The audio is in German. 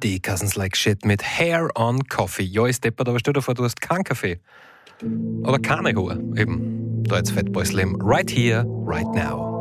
AfD Cousins Like Shit mit Hair on Coffee. Ja, ist deppert, aber stell dir vor, du hast keinen Kaffee. Oder keine Haare, eben. Da jetzt Fatboy Slim. Right here, right now.